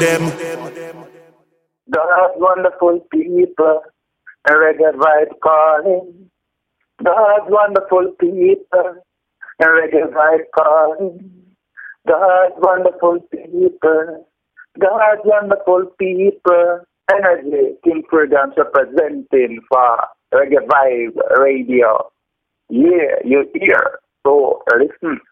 God's wonderful people, a reggae vibe calling. God's wonderful people, a reggae vibe calling. God's wonderful people, God's wonderful people. Energy, King Freedom's representing for Reggae Vibe Radio. Yeah, you hear. So listen.